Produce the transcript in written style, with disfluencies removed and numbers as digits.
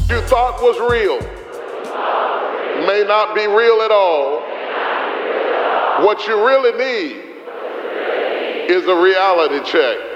you thought was real may not be real at all. What you really need is a reality check.